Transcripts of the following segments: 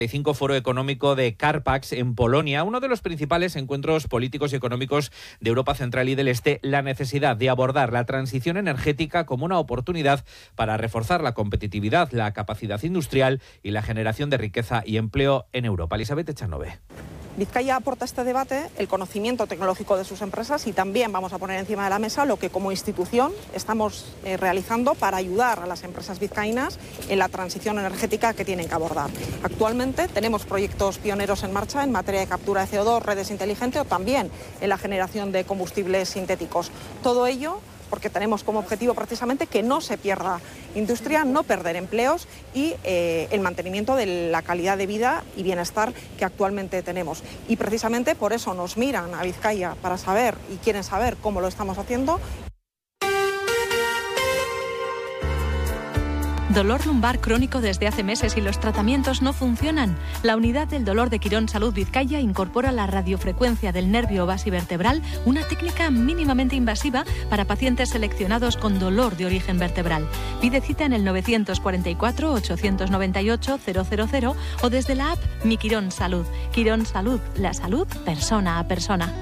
Foro Económico de Karpax en Polonia, uno de los principales encuentros políticos y económicos de Europa Central y del Este, la necesidad de abordar la transición energética como una oportunidad para reforzar la competitividad, la capacidad industrial y la generación de riqueza y empleo en Europa. Elisabeth Echanove. Vizcaya aporta a este debate el conocimiento tecnológico de sus empresas y también vamos a poner encima de la mesa lo que como institución estamos realizando para ayudar a las empresas vizcaínas en la transición energética que tienen que abordar. Actualmente tenemos proyectos pioneros en marcha en materia de captura de CO2, redes inteligentes o también en la generación de combustibles sintéticos. Todo ello porque tenemos como objetivo precisamente que no se pierda industria, no perder empleos y el mantenimiento de la calidad de vida y bienestar que actualmente tenemos. Y precisamente por eso nos miran a Vizcaya para saber y quieren saber cómo lo estamos haciendo. Dolor lumbar crónico desde hace meses y los tratamientos no funcionan. La unidad del dolor de Quirón Salud Vizcaya incorpora la radiofrecuencia del nervio basivertebral, una técnica mínimamente invasiva para pacientes seleccionados con dolor de origen vertebral. Pide cita en el 944-898-000 o desde la app Mi Quirón Salud. Quirón Salud, la salud persona a persona.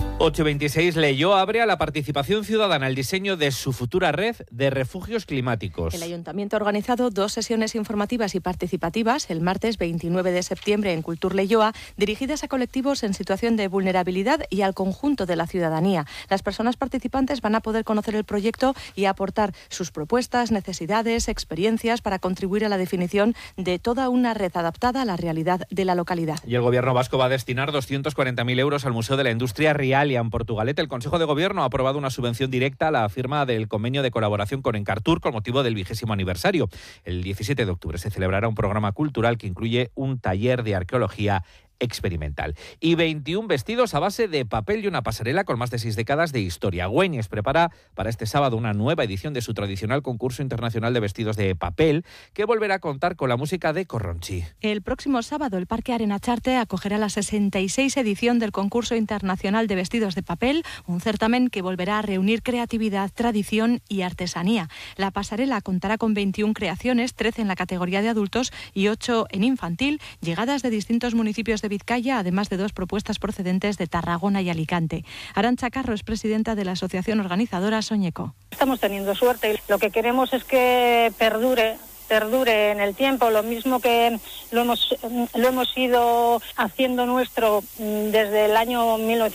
826 Leioa abre a la participación ciudadana el diseño de su futura red de refugios climáticos. El Ayuntamiento ha organizado 2 sesiones informativas y participativas el martes 29 de septiembre en Cultur Leioa, dirigidas a colectivos en situación de vulnerabilidad y al conjunto de la ciudadanía. Las personas participantes van a poder conocer el proyecto y aportar sus propuestas, necesidades, experiencias para contribuir a la definición de toda una red adaptada a la realidad de la localidad. Y el Gobierno vasco va a destinar 240.000 euros al Museo de la Industria Rialia en Portugalete. El Consejo de Gobierno ha aprobado una subvención directa a la firma del convenio de colaboración con Encartur con motivo del 20º aniversario. El 17 de octubre se celebrará un programa cultural que incluye un taller de arqueología experimental. Y 21 vestidos a base de papel y una pasarela con más de 6 décadas de historia. Güeñes prepara para este sábado una nueva edición de su tradicional concurso internacional de vestidos de papel, que volverá a contar con la música de Corronchi. El próximo sábado el Parque Arenacharte acogerá la 66 edición del concurso internacional de vestidos de papel, un certamen que volverá a reunir creatividad, tradición y artesanía. La pasarela contará con 21 creaciones, 13 en la categoría de adultos y 8 en infantil, llegadas de distintos municipios de Vizcaya, además de 2 propuestas procedentes de Tarragona y Alicante. Arantxa Carro es presidenta de la asociación organizadora Soñeco. Estamos teniendo suerte. Lo que queremos es que perdure en el tiempo, lo mismo que lo hemos ido haciendo nuestro desde el año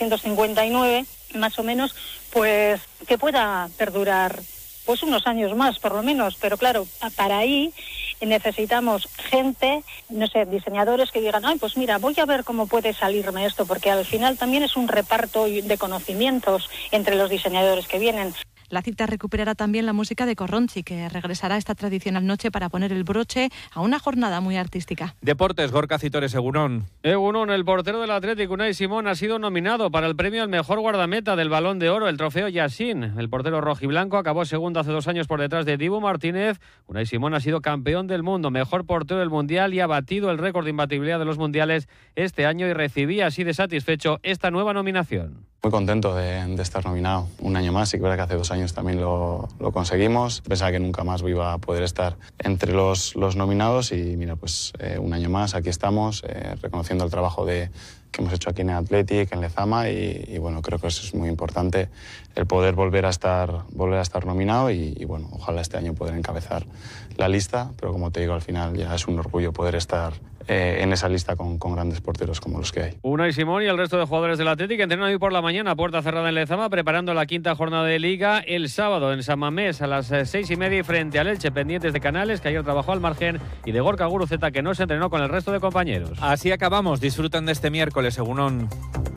1959, más o menos, pues que pueda perdurar pues unos años más, por lo menos. Pero claro, para ahí necesitamos gente, no sé, diseñadores que digan, ay, pues mira, voy a ver cómo puede salirme esto, porque al final también es un reparto de conocimientos entre los diseñadores que vienen. La cita recuperará también la música de Corronchi, que regresará a esta tradicional noche para poner el broche a una jornada muy artística. Deportes, Gorka Citores, Egunon. Egunon, el portero del Atlético, Unai Simón, ha sido nominado para el premio al mejor guardameta del Balón de Oro, el trofeo Yassin. El portero rojiblanco acabó segundo hace 2 años por detrás de Dibu Martínez. Unai Simón ha sido campeón del mundo, mejor portero del Mundial y ha batido el récord de imbatibilidad de los mundiales este año y recibía así de satisfecho esta nueva nominación. Muy contento de estar nominado un año más. Sí que es verdad que hace 2 años también lo conseguimos. Pensaba que nunca más iba a poder estar entre los nominados y mira, pues un año más aquí estamos, reconociendo el trabajo que hemos hecho aquí en el Athletic, en Lezama y bueno, creo que eso es muy importante, el poder volver a estar nominado y bueno, ojalá este año poder encabezar la lista, pero como te digo, al final ya es un orgullo poder estar en esa lista con grandes porteros como los que hay. Unai Simón y el resto de jugadores del Athletic entrenan hoy por la mañana, puerta cerrada en Lezama, preparando la 5ª jornada de Liga el sábado en San Mamés a las 6:30 frente al Elche, pendientes de Canales, que ayer trabajó al margen, y de Gorka Guruceta, que no se entrenó con el resto de compañeros. Así acabamos. Disfruten de este miércoles, Egunon.